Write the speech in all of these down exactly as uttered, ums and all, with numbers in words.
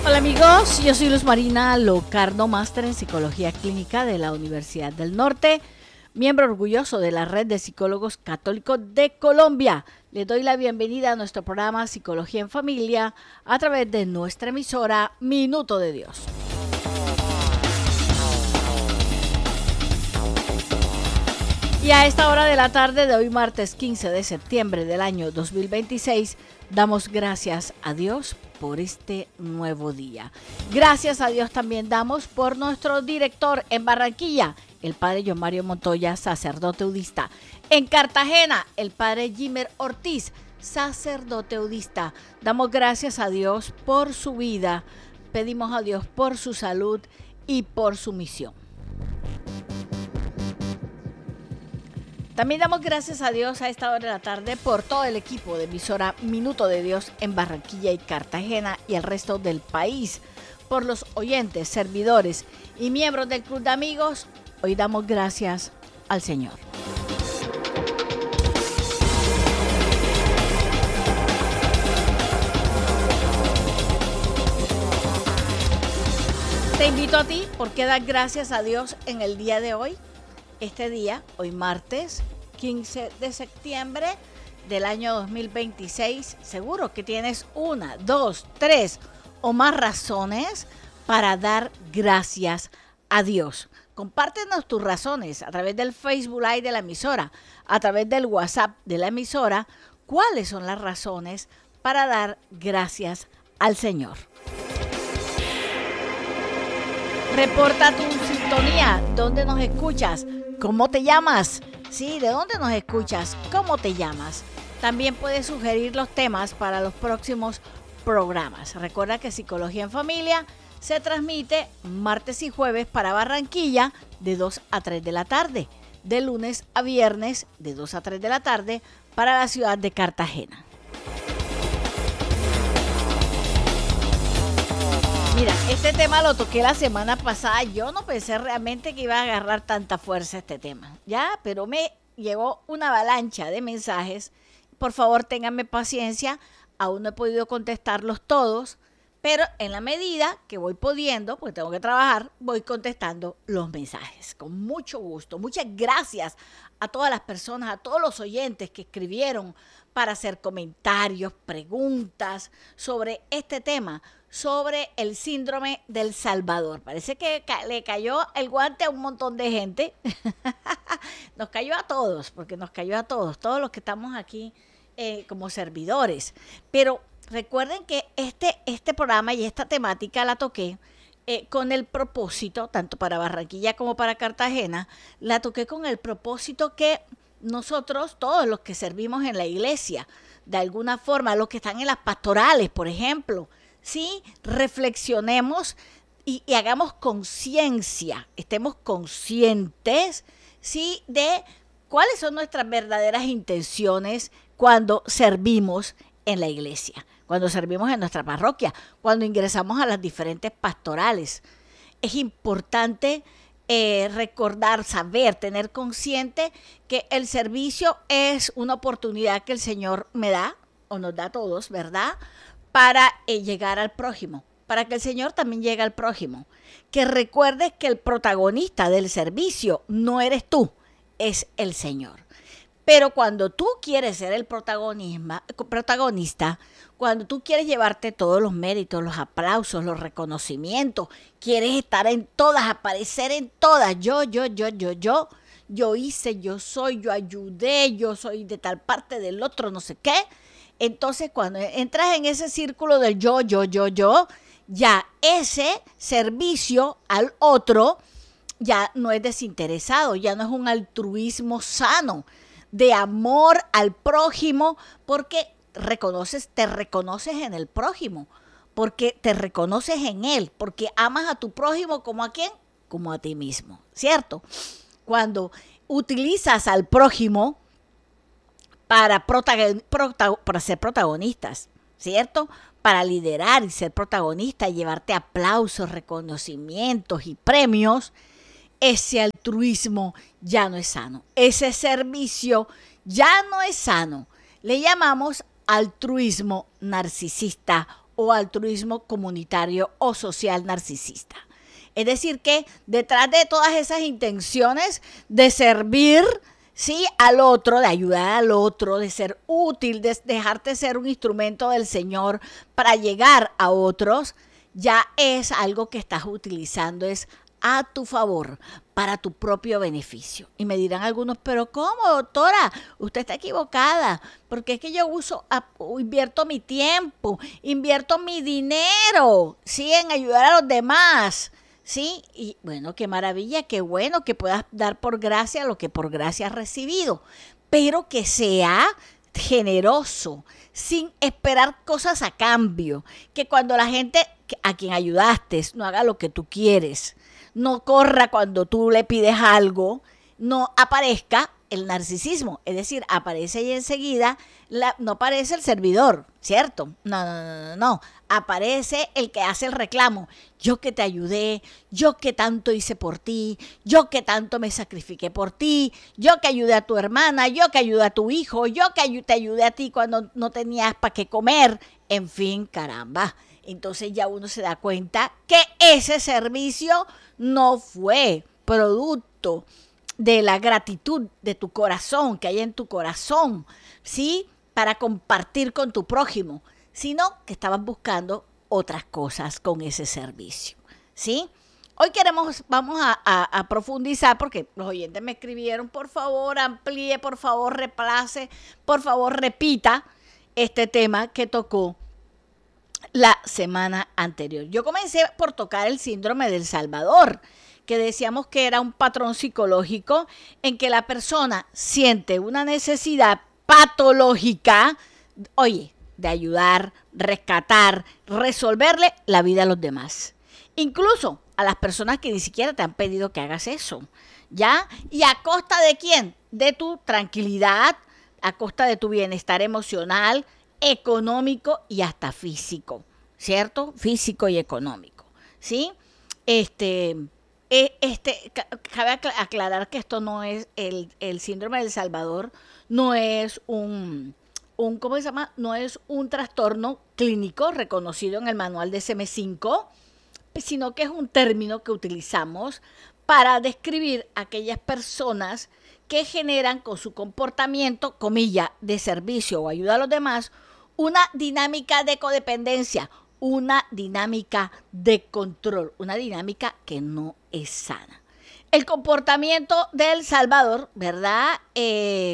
Hola amigos, yo soy Luz Marina Locarno, máster en Psicología Clínica de la Universidad del Norte, miembro orgulloso de la Red de Psicólogos Católicos de Colombia. Les doy la bienvenida a nuestro programa Psicología en Familia a través de nuestra emisora Minuto de Dios. Y a esta hora de la tarde de hoy, martes quince de septiembre del año dos mil veintiséis, damos gracias a Dios por este nuevo día. Gracias a Dios también damos por nuestro director en Barranquilla, el padre John Mario Montoya, sacerdote udista. En Cartagena, el padre Jimer Ortiz, sacerdote udista. Damos gracias a Dios por su vida, pedimos a Dios por su salud y por su misión. También damos gracias a Dios a esta hora de la tarde por todo el equipo de emisora Minuto de Dios en Barranquilla y Cartagena y el resto del país, por los oyentes, servidores y miembros del Club de Amigos. Hoy damos gracias al Señor. Te invito a ti, ¿por qué dar gracias a Dios en el día de hoy? Este día, hoy martes quince de septiembre del año dos mil veintiséis, seguro que tienes una, dos, tres o más razones para dar gracias a Dios. Compártenos tus razones a través del Facebook Live de la emisora, a través del WhatsApp de la emisora, cuáles son las razones para dar gracias al Señor. Reporta tu sintonía, ¿dónde nos escuchas? ¿Cómo te llamas? Sí, ¿de dónde nos escuchas? ¿Cómo te llamas? También puedes sugerir los temas para los próximos programas. Recuerda que Psicología en Familia se transmite martes y jueves para Barranquilla de dos a tres de la tarde, de lunes a viernes de dos a tres de la tarde para la ciudad de Cartagena. Mira, este tema lo toqué la semana pasada. Yo no pensé realmente que iba a agarrar tanta fuerza este tema, ¿ya? Pero me llegó una avalancha de mensajes. Por favor, ténganme paciencia. Aún no he podido contestarlos todos, pero en la medida que voy pudiendo, porque tengo que trabajar, voy contestando los mensajes. Con mucho gusto. Muchas gracias a todas las personas, a todos los oyentes que escribieron para hacer comentarios, preguntas sobre este tema, sobre el síndrome del Salvador. Parece que ca- le cayó el guante a un montón de gente. Nos cayó a todos, porque nos cayó a todos, todos los que estamos aquí eh, como servidores. Pero recuerden que este, este programa y esta temática la toqué eh, con el propósito, tanto para Barranquilla como para Cartagena, la toqué con el propósito que nosotros, todos los que servimos en la iglesia, de alguna forma, los que están en las pastorales, por ejemplo, sí, reflexionemos y, y hagamos conciencia, estemos conscientes, sí, de cuáles son nuestras verdaderas intenciones cuando servimos en la iglesia, cuando servimos en nuestra parroquia, cuando ingresamos a las diferentes pastorales. Es importante eh, recordar, saber, tener consciente que el servicio es una oportunidad que el Señor me da, o nos da a todos, ¿verdad?, para eh, llegar al prójimo, para que el Señor también llegue al prójimo. Que recuerdes que el protagonista del servicio no eres tú, es el Señor. Pero cuando tú quieres ser el protagonista, cuando tú quieres llevarte todos los méritos, los aplausos, los reconocimientos, quieres estar en todas, aparecer en todas, yo, yo, yo, yo, yo, yo hice, yo soy, yo ayudé, yo soy de tal parte del otro, no sé qué. Entonces, cuando entras en ese círculo del yo, yo, yo, yo, ya ese servicio al otro ya no es desinteresado, ya no es un altruismo sano, de amor al prójimo, porque reconoces, te reconoces en el prójimo, porque te reconoces en él, porque amas a tu prójimo como a quién, como a ti mismo, ¿cierto? Cuando utilizas al prójimo para, protagon, prota, para ser protagonistas, ¿cierto? Para liderar y ser protagonista, y llevarte aplausos, reconocimientos y premios, ese altruismo ya no es sano. Ese servicio ya no es sano. Le llamamos altruismo narcisista o altruismo comunitario o social narcisista. Es decir, que detrás de todas esas intenciones de servir, ¿sí?, al otro, de ayudar al otro, de ser útil, de dejarte ser un instrumento del Señor para llegar a otros, ya es algo que estás utilizando, es a tu favor, para tu propio beneficio. Y me dirán algunos, pero ¿cómo, doctora? Usted está equivocada, porque es que yo uso, invierto mi tiempo, invierto mi dinero, ¿sí?, en ayudar a los demás. Sí, y bueno, qué maravilla, qué bueno que puedas dar por gracia lo que por gracia has recibido, pero que sea generoso, sin esperar cosas a cambio, que cuando la gente a quien ayudaste no haga lo que tú quieres, no corra cuando tú le pides algo, no aparezca el narcisismo, es decir, aparece ahí enseguida, la, no aparece el servidor, ¿cierto? No, no, no, no, no, aparece el que hace el reclamo. Yo que te ayudé, yo que tanto hice por ti, yo que tanto me sacrifiqué por ti, yo que ayudé a tu hermana, yo que ayudé a tu hijo, yo que te ayudé a ti cuando no tenías para qué comer, en fin, caramba. Entonces ya uno se da cuenta que ese servicio no fue producto de la gratitud de tu corazón, que hay en tu corazón, ¿sí?, para compartir con tu prójimo, sino que estaban buscando otras cosas con ese servicio, ¿sí? Hoy queremos, vamos a, a, a profundizar, porque los oyentes me escribieron, por favor, amplíe, por favor, reemplace, por favor, repita este tema que tocó la semana anterior. Yo comencé por tocar el síndrome del Salvador, que decíamos que era un patrón psicológico en que la persona siente una necesidad patológica, oye, de ayudar, rescatar, resolverle la vida a los demás. Incluso a las personas que ni siquiera te han pedido que hagas eso, ¿ya? ¿Y a costa de quién? De tu tranquilidad, a costa de tu bienestar emocional, económico y hasta físico, ¿cierto? Físico y económico, ¿sí? Este... Este, cabe aclarar que esto no es el, el síndrome del Salvador, no es un, un, ¿cómo se llama? No es un trastorno clínico reconocido en el manual de D S M cinco, sino que es un término que utilizamos para describir a aquellas personas que generan con su comportamiento, comilla, de servicio o ayuda a los demás, una dinámica de codependencia, una dinámica de control, una dinámica que no es sana. El comportamiento del Salvador, ¿verdad? Eh,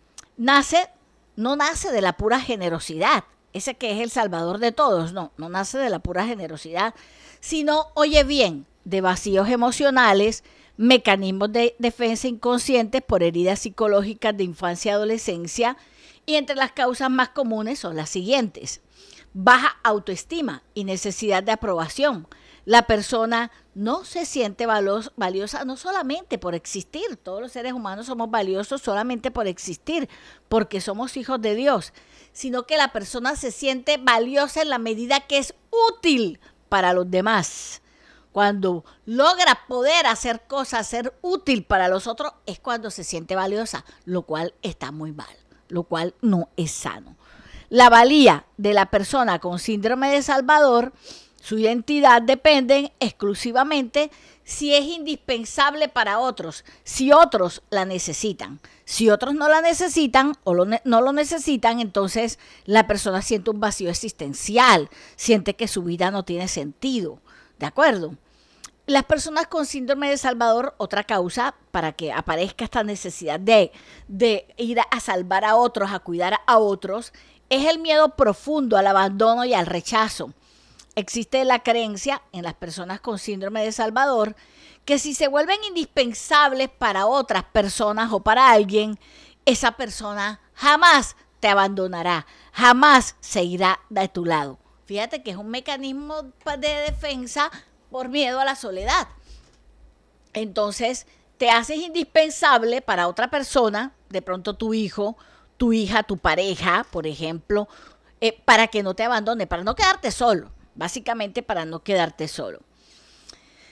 nace, no nace de la pura generosidad, ese que es el Salvador de todos, no, no nace de la pura generosidad, sino, oye bien, de vacíos emocionales, mecanismos de defensa inconscientes por heridas psicológicas de infancia y adolescencia, y entre las causas más comunes son las siguientes: baja autoestima y necesidad de aprobación. La persona no se siente valiosa no solamente por existir, todos los seres humanos somos valiosos solamente por existir, porque somos hijos de Dios, sino que la persona se siente valiosa en la medida que es útil para los demás. Cuando logra poder hacer cosas, ser útil para los otros, es cuando se siente valiosa, lo cual está muy mal, lo cual no es sano. La valía de la persona con síndrome de Salvador, su identidad dependen exclusivamente si es indispensable para otros, si otros la necesitan. Si otros no la necesitan o lo ne- no lo necesitan, entonces la persona siente un vacío existencial, siente que su vida no tiene sentido, ¿de acuerdo? Las personas con síndrome de Salvador, otra causa para que aparezca esta necesidad de, de ir a salvar a otros, a cuidar a otros, es el miedo profundo al abandono y al rechazo. Existe la creencia en las personas con síndrome de Salvador que si se vuelven indispensables para otras personas o para alguien, esa persona jamás te abandonará, jamás se irá de tu lado. Fíjate que es un mecanismo de defensa por miedo a la soledad. Entonces, te haces indispensable para otra persona, de pronto tu hijo, tu hija, tu pareja, por ejemplo, eh, para que no te abandone, para no quedarte solo, básicamente para no quedarte solo.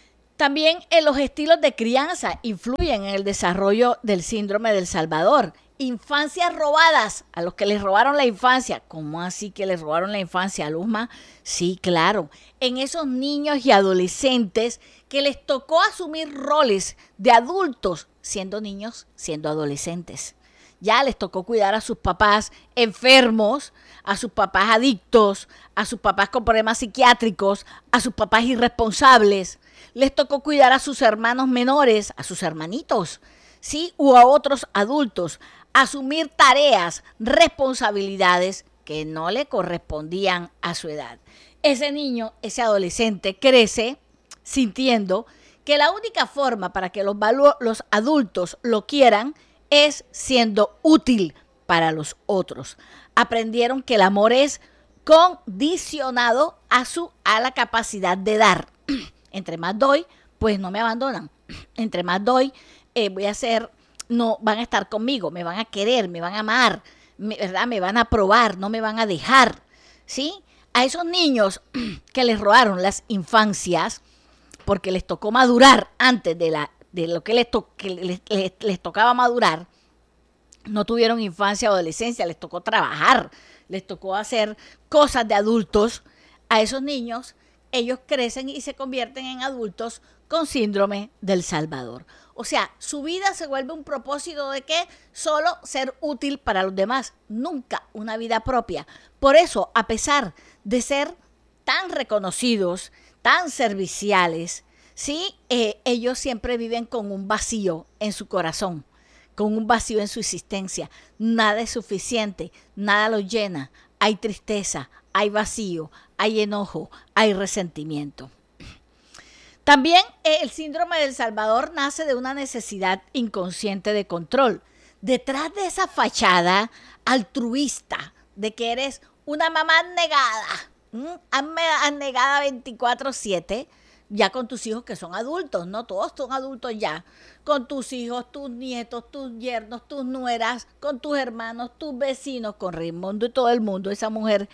También eh, los estilos de crianza influyen en el desarrollo del síndrome del Salvador. infancias robadas, a los que les robaron la infancia. ¿Cómo así que les robaron la infancia, Luzma? Sí, claro, en esos niños y adolescentes que les tocó asumir roles de adultos siendo niños, siendo adolescentes. Ya les tocó cuidar a sus papás enfermos, a sus papás adictos, a sus papás con problemas psiquiátricos, a sus papás irresponsables. Les tocó cuidar a sus hermanos menores, a sus hermanitos, ¿sí? O a otros adultos. Asumir tareas, responsabilidades que no le correspondían a su edad. Ese niño, ese adolescente crece sintiendo que la única forma para que los, los adultos lo quieran es siendo útil para los otros. Aprendieron que el amor es condicionado a, su, a la capacidad de dar. Entre más doy, pues no me abandonan. Entre más doy, eh, voy a ser, no, van a estar conmigo, me van a querer, me van a amar, me, ¿verdad? Me van a aprobar, no me van a dejar, ¿sí? A esos niños que les robaron las infancias, porque les tocó madurar antes de, la, de lo que, les, to, que les, les, les tocaba madurar, no tuvieron infancia o adolescencia, les tocó trabajar, les tocó hacer cosas de adultos. A esos niños, ellos crecen y se convierten en adultos con síndrome del Salvador. O sea, su vida se vuelve un propósito de que solo ser útil para los demás, nunca una vida propia. Por eso, a pesar de ser tan reconocidos, tan serviciales, ¿sí? Eh, ellos siempre viven con un vacío en su corazón, con un vacío en su existencia. Nada es suficiente, nada los llena. Hay tristeza, hay vacío, hay enojo, hay resentimiento. También el síndrome del Salvador nace de una necesidad inconsciente de control. Detrás de esa fachada altruista de que eres una mamá negada, abnegada veinticuatro siete, ya con tus hijos que son adultos, no todos son adultos ya, con tus hijos, tus nietos, tus yernos, tus nueras, con tus hermanos, tus vecinos, con Raimundo y todo el mundo, esa mujer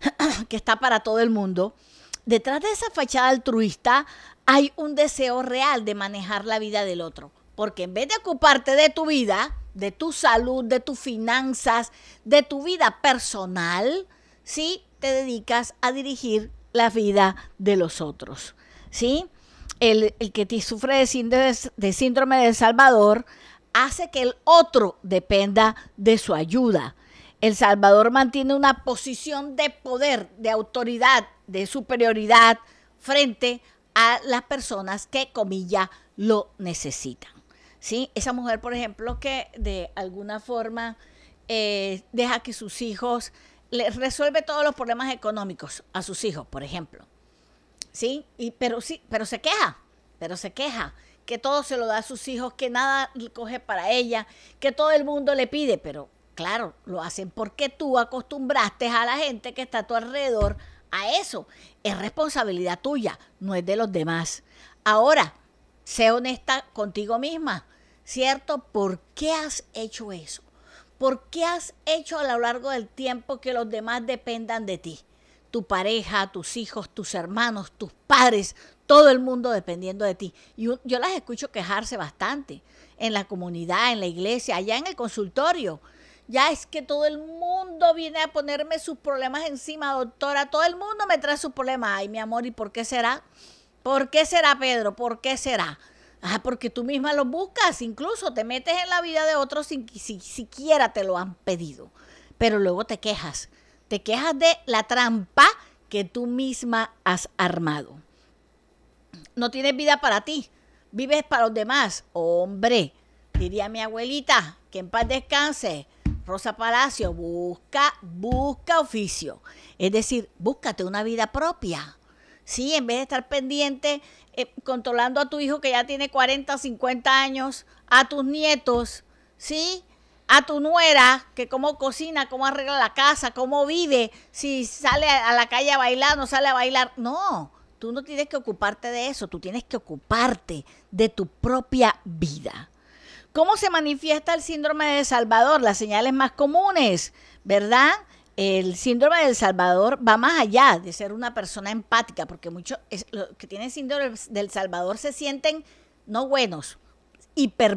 que está para todo el mundo. Detrás de esa fachada altruista hay un deseo real de manejar la vida del otro, porque en vez de ocuparte de tu vida, de tu salud, de tus finanzas, de tu vida personal, ¿sí? Te dedicas a dirigir la vida de los otros, ¿sí? El, el que te sufre de síndrome, de síndrome del Salvador hace que el otro dependa de su ayuda. El Salvador mantiene una posición de poder, de autoridad, de superioridad frente a las personas que, comilla, lo necesitan, ¿sí? Esa mujer, por ejemplo, que de alguna forma eh, deja que sus hijos, le resuelve todos los problemas económicos a sus hijos, por ejemplo, ¿sí? Y, pero sí, pero se queja, pero se queja, que todo se lo da a sus hijos, que nada coge para ella, que todo el mundo le pide, pero claro, lo hacen porque tú acostumbraste a la gente que está a tu alrededor a eso. Es responsabilidad tuya, no es de los demás. Ahora, sé honesta contigo misma, ¿cierto? ¿Por qué has hecho eso? ¿Por qué has hecho a lo largo del tiempo que los demás dependan de ti? Tu pareja, tus hijos, tus hermanos, tus padres, todo el mundo dependiendo de ti. Y yo las escucho quejarse bastante en la comunidad, en la iglesia, allá en el consultorio. Ya es que todo el mundo viene a ponerme sus problemas encima, doctora. Todo el mundo me trae sus problemas. Ay, mi amor, ¿y por qué será? ¿Por qué será, Pedro? ¿Por qué será? Ah, porque tú misma los buscas, incluso te metes en la vida de otros sin que si, siquiera te lo han pedido. Pero luego te quejas. Te quejas de la trampa que tú misma has armado. No tienes vida para ti, vives para los demás. Hombre, diría mi abuelita, que en paz descanse, Rosa Palacio, busca, busca oficio. Es decir, búscate una vida propia. Sí, en vez de estar pendiente, eh, controlando a tu hijo que ya tiene cuarenta, cincuenta años, a tus nietos, ¿sí? A tu nuera, que cómo cocina, cómo arregla la casa, cómo vive, si sale a la calle a bailar, no sale a bailar. No, tú no tienes que ocuparte de eso, tú tienes que ocuparte de tu propia vida. ¿Cómo se manifiesta el síndrome de Salvador? Las señales más comunes, ¿verdad? El síndrome del Salvador va más allá de ser una persona empática, porque muchos que tienen síndrome del Salvador se sienten no buenos, hiper